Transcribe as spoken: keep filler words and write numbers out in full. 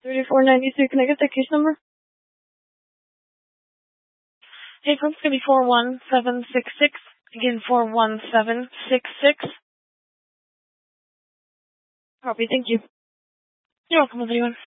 thirty-four ninety-two. Can I get that case number? Hey, group's gonna be four one seven six six. Again, four one seven six six. Copy, thank you. You're welcome, everyone.